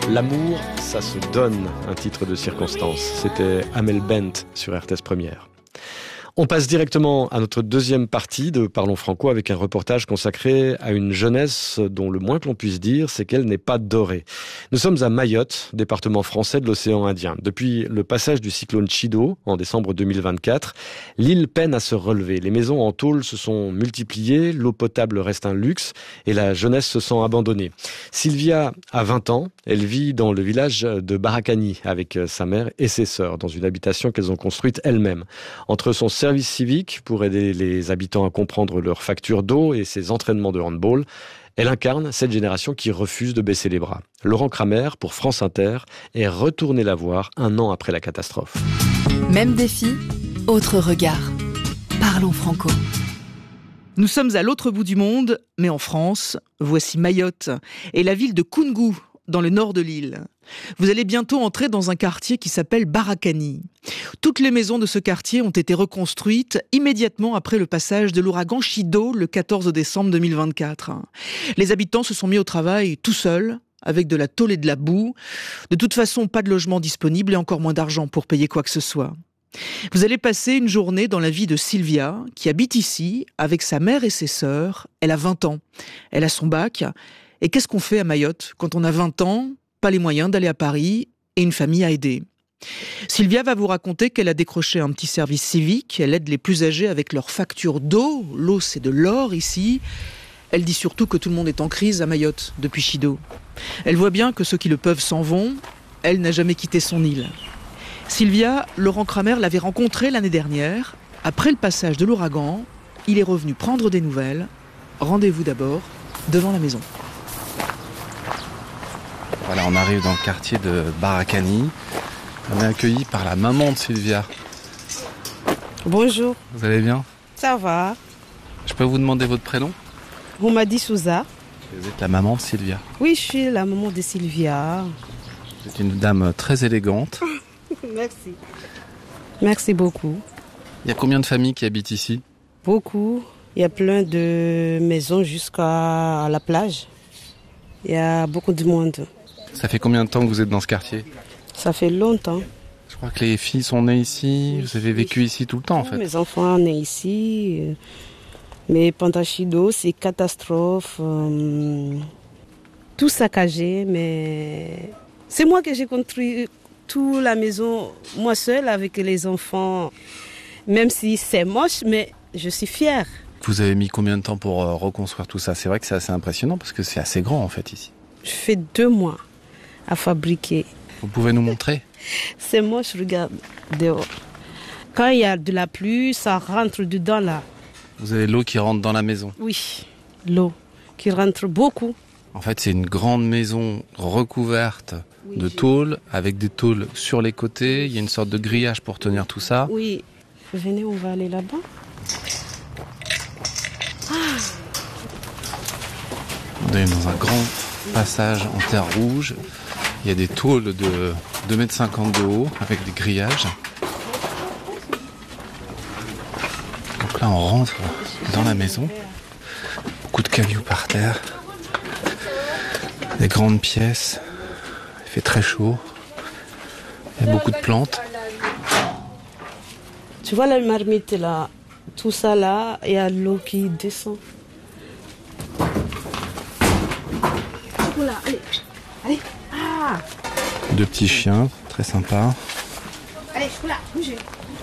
L'amour, ça se donne, un titre de circonstance. C'était Amel Bent sur RTS Première. On passe directement à notre deuxième partie de Parlons Franco avec un reportage consacré à une jeunesse dont le moins que l'on puisse dire, c'est qu'elle n'est pas dorée. Nous sommes à Mayotte, département français de l'océan Indien. Depuis le passage du cyclone Chido en décembre 2024, l'île peine à se relever. Les maisons en tôle se sont multipliées, l'eau potable reste un luxe et la jeunesse se sent abandonnée. Sylvia a 20 ans, elle vit dans le village de Barakani avec sa mère et ses sœurs dans une habitation qu'elles ont construite elles-mêmes. Entre son service civique pour aider les habitants à comprendre leurs factures d'eau et ses entraînements de handball, elle incarne cette génération qui refuse de baisser les bras. Laurent Kramer, pour France Inter, est retourné la voir un an après la catastrophe. Même défi, autre regard. Parlons Franco. Nous sommes à l'autre bout du monde, mais en France. Voici Mayotte et la ville de Koungou, dans le nord de l'île. Vous allez bientôt entrer dans un quartier qui s'appelle Barakani. Toutes les maisons de ce quartier ont été reconstruites immédiatement après le passage de l'ouragan Chido le 14 décembre 2024. Les habitants se sont mis au travail tout seuls, avec de la tôle et de la boue. De toute façon, pas de logement disponible et encore moins d'argent pour payer quoi que ce soit. Vous allez passer une journée dans la vie de Sylvia, qui habite ici avec sa mère et ses sœurs. Elle a 20 ans. Elle a son bac. Et qu'est-ce qu'on fait à Mayotte quand on a 20 ans, pas les moyens d'aller à Paris et une famille à aider? Sylvia va vous raconter qu'elle a décroché un petit service civique. Elle aide les plus âgés avec leurs factures d'eau. L'eau, c'est de l'or ici. Elle dit surtout que tout le monde est en crise à Mayotte depuis Chido. Elle voit bien que ceux qui le peuvent s'en vont. Elle n'a jamais quitté son île. Sylvia, Laurent Kramer l'avait rencontrée l'année dernière. Après le passage de l'ouragan, il est revenu prendre des nouvelles. Rendez-vous d'abord devant la maison. Voilà, on arrive dans le quartier de Barakani. On est accueillis par la maman de Sylvia. Bonjour. Vous allez bien? Ça va. Je peux vous demander votre prénom? On m'a dit Souza. Vous êtes la maman de Sylvia? Oui, je suis la maman de Sylvia. Vous êtes une dame très élégante. Merci. Merci beaucoup. Il y a combien de familles qui habitent ici? Beaucoup. Il y a plein de maisons jusqu'à la plage. Il y a beaucoup de monde. Ça fait combien de temps que vous êtes dans ce quartier? Ça fait longtemps. Je crois que les filles sont nées ici. Vous avez vécu ici tout le temps en fait. Mes enfants sont nés ici. Mais pendant Chido, c'est catastrophe. Tout saccagé. Mais c'est moi que j'ai construit toute la maison, moi seule avec les enfants. Même si c'est moche, mais je suis fière. Vous avez mis combien de temps pour reconstruire tout ça? C'est vrai que c'est assez impressionnant parce que c'est assez grand en fait ici. Je fais 2 mois à fabriquer. Vous pouvez nous montrer? C'est moche, regarde dehors. Quand il y a de la pluie, ça rentre dedans là. Vous avez l'eau qui rentre dans la maison? Oui, l'eau qui rentre beaucoup. En fait, c'est une grande maison recouverte de tôles, avec des tôles sur les côtés. Il y a une sorte de grillage pour tenir tout ça. Oui. Venez, on va aller là-bas. On est dans un grand passage en terre rouge. Il y a des tôles de 2,50 m de haut avec des grillages. Donc là, on rentre dans la maison. Beaucoup de cailloux par terre. Des grandes pièces. Il fait très chaud. Il y a beaucoup de plantes. Tu vois la marmite là, tout ça là, il y a l'eau qui descend. Oula, allez, allez, ah. 2 petits chiens, très sympas. Allez, oula, bougez.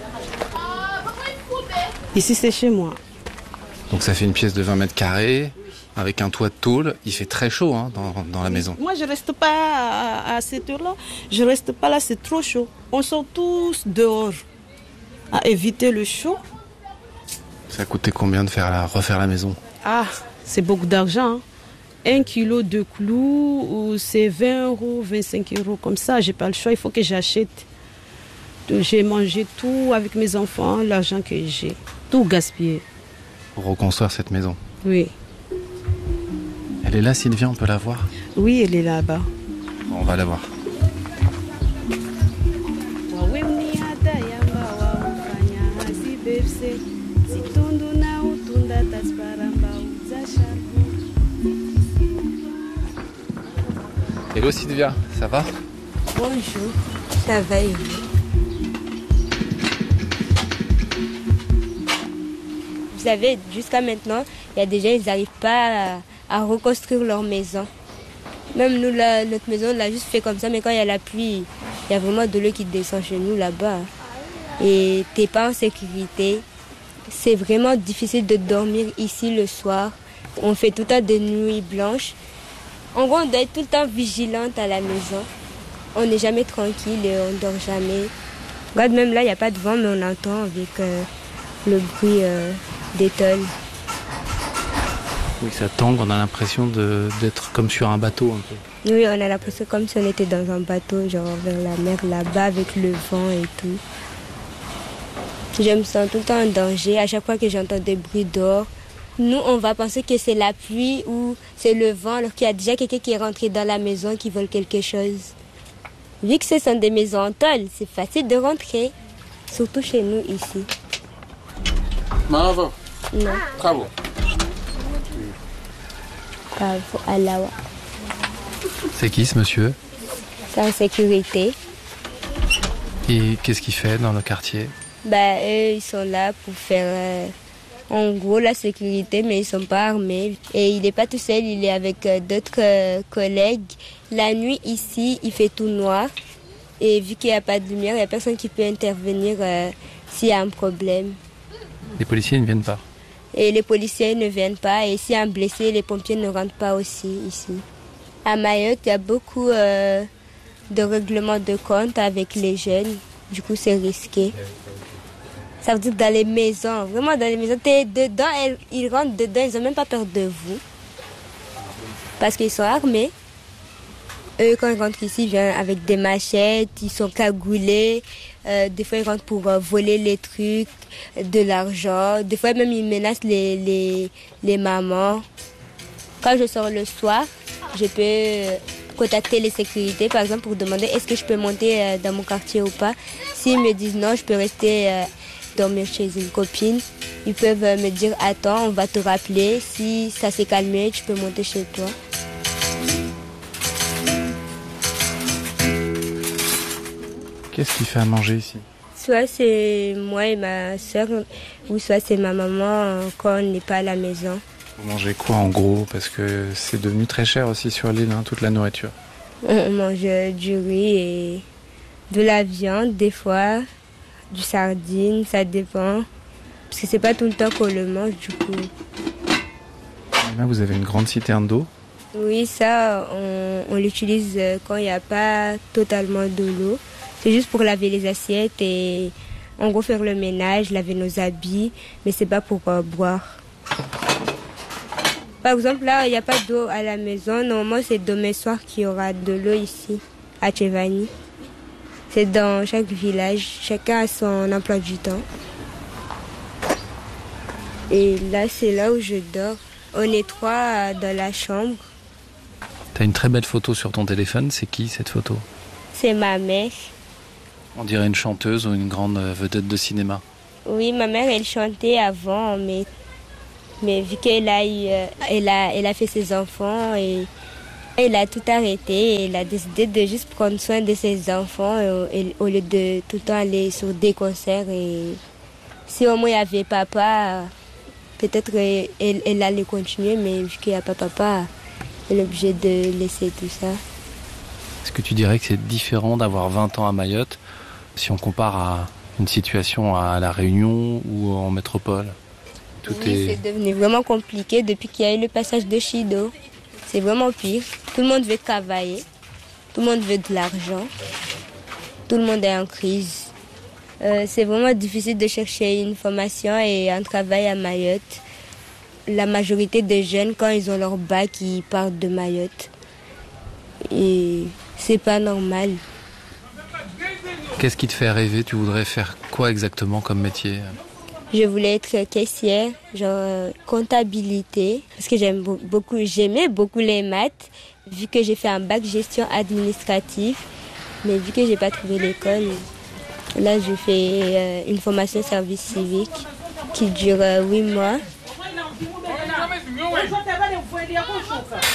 Ici c'est chez moi. Donc ça fait une pièce de 20 mètres carrés, avec un toit de tôle. Il fait très chaud dans la maison. Moi je reste pas à cette heure-là, je reste pas là, c'est trop chaud. On sort tous dehors. À éviter le chaud. Ça a coûté combien de refaire la maison? Ah, c'est beaucoup d'argent. Hein. 1 kilo de clous, c'est 20 €, 25 € comme ça. J'ai pas le choix, il faut que j'achète. J'ai mangé tout avec mes enfants, l'argent que j'ai. Tout gaspillé. Pour reconstruire cette maison? Oui. Elle est là, Sylvia, on peut la voir? Oui, elle est là-bas. Bon, on va la voir. Hello Sylvia, ça va? Bonjour, ça va et vous? Vous savez, jusqu'à maintenant, il y a des gens, ils n'arrivent pas à reconstruire leur maison. Même nous, là, notre maison, on l'a juste fait comme ça, mais quand il y a la pluie, il y a vraiment de l'eau qui descend chez nous là-bas. Et t'es pas en sécurité. C'est vraiment difficile de dormir ici le soir. On fait tout le temps des nuits blanches. En gros, on doit être tout le temps vigilante à la maison. On n'est jamais tranquille et on ne dort jamais. Regarde, même là, il n'y a pas de vent, mais on entend avec le bruit des tôles. Oui, ça tangue, on a l'impression d'être comme sur un bateau un peu. Oui, on a l'impression comme si on était dans un bateau, genre vers la mer là-bas, avec le vent et tout. Je me sens tout le temps en danger. À chaque fois que j'entends des bruits dehors, nous, on va penser que c'est la pluie ou c'est le vent, alors qu'il y a déjà quelqu'un qui est rentré dans la maison qui vole quelque chose. Vu que ce sont des maisons en tôle, c'est facile de rentrer, surtout chez nous ici. Bravo. Non. Bravo. Bravo, Alawa. C'est qui ce monsieur? C'est en sécurité. Et qu'est-ce qu'il fait dans le quartier? Eux, ils sont là pour faire en gros la sécurité, mais ils ne sont pas armés. Et il n'est pas tout seul, il est avec d'autres collègues. La nuit ici, il fait tout noir. Et vu qu'il n'y a pas de lumière, il n'y a personne qui peut intervenir s'il y a un problème. Les policiers ne viennent pas? Et les policiers ne viennent pas. Et s'il y a un blessé, les pompiers ne rentrent pas aussi ici. À Mayotte, il y a beaucoup de règlements de compte avec les jeunes. Du coup, c'est risqué. Ça veut dire dans les maisons, vraiment dans les maisons, t'es dedans, ils rentrent dedans, ils n'ont même pas peur de vous. Parce qu'ils sont armés. Eux, quand ils rentrent ici, ils viennent avec des machettes, ils sont cagoulés. Des fois, ils rentrent pour voler les trucs, de l'argent. Des fois, même, ils menacent les mamans. Quand je sors le soir, je peux contacter les sécurités, par exemple, pour demander est-ce que je peux monter dans mon quartier ou pas. S'ils me disent non, je peux rester dormir chez une copine. Ils peuvent me dire attends, on va te rappeler. Si ça s'est calmé, tu peux monter chez toi. Qu'est-ce qu'il fait à manger ici? Soit c'est moi et ma soeur, ou soit c'est ma maman quand on n'est pas à la maison. Vous mangez quoi en gros? Parce que c'est devenu très cher aussi sur l'île, toute la nourriture. On mange du riz et de la viande, des fois, du sardine, ça dépend. Parce que c'est pas tout le temps qu'on le mange du coup. Et là, vous avez une grande citerne d'eau? Oui, ça, on l'utilise quand il n'y a pas totalement de l'eau. C'est juste pour laver les assiettes et en gros faire le ménage, laver nos habits, mais c'est pas pour boire. Par exemple, là, il n'y a pas d'eau à la maison. Normalement, c'est demain soir qu'il y aura de l'eau ici, à Tchevani. C'est dans chaque village. Chacun a son emploi du temps. Et là, c'est là où je dors. On est 3 dans la chambre. T'as une très belle photo sur ton téléphone. C'est qui, cette photo? C'est ma mère. On dirait une chanteuse ou une grande vedette de cinéma. Oui, ma mère, elle chantait avant, mais vu qu'elle a fait ses enfants et elle a tout arrêté. Et elle a décidé de juste prendre soin de ses enfants au lieu de tout le temps aller sur des concerts. Et si au moins il y avait papa, peut-être elle allait continuer, mais vu qu'il n'y a pas papa, elle est obligée de laisser tout ça. Est-ce que tu dirais que c'est différent d'avoir 20 ans à Mayotte si on compare à une situation à La Réunion ou en métropole? C'est devenu vraiment compliqué depuis qu'il y a eu le passage de Chido. C'est vraiment pire. Tout le monde veut travailler. Tout le monde veut de l'argent. Tout le monde est en crise. C'est vraiment difficile de chercher une formation et un travail à Mayotte. La majorité des jeunes, quand ils ont leur bac, ils partent de Mayotte. Et c'est pas normal. Qu'est-ce qui te fait rêver? Tu voudrais faire quoi exactement comme métier? Je voulais être caissière, genre comptabilité, parce que j'aimais beaucoup les maths, vu que j'ai fait un bac gestion administrative, mais vu que j'ai pas trouvé l'école, là je fais une formation service civique qui dure 8 mois.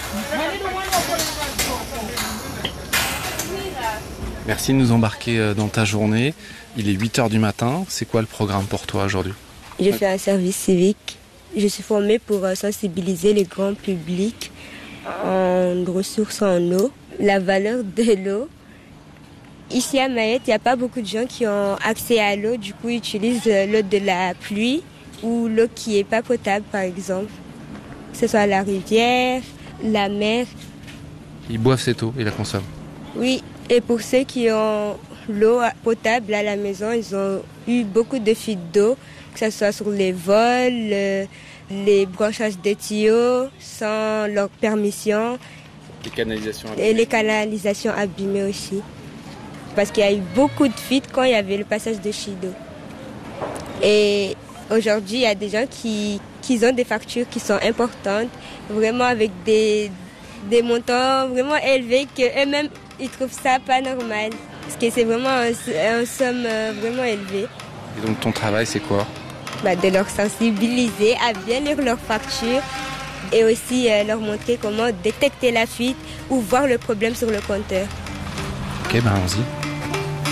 Merci de nous embarquer dans ta journée. Il est 8h du matin. C'est quoi le programme pour toi aujourd'hui? Je fais un service civique. Je suis formée pour sensibiliser le grand public en ressources en eau, la valeur de l'eau. Ici à Mayotte, il n'y a pas beaucoup de gens qui ont accès à l'eau. Du coup, ils utilisent l'eau de la pluie ou l'eau qui n'est pas potable, par exemple. Que ce soit la rivière, la mer. Ils boivent cette eau et la consomment? Oui, et pour ceux qui ont l'eau potable à la maison, ils ont eu beaucoup de fuites d'eau, que ce soit sur les vols, les branchages de tuyaux sans leur permission. Les canalisations abîmées. Et les canalisations abîmées aussi. Parce qu'il y a eu beaucoup de fuites quand il y avait le passage de Chido. Et aujourd'hui, il y a des gens qui ont des factures qui sont importantes, vraiment avec des montants vraiment élevés qu'eux-mêmes, ils trouvent ça pas normal. Parce que c'est vraiment une somme vraiment élevée. Et donc ton travail, c'est quoi? De leur sensibiliser à bien lire leurs factures et aussi leur montrer comment détecter la fuite ou voir le problème sur le compteur. Ok, allons-y.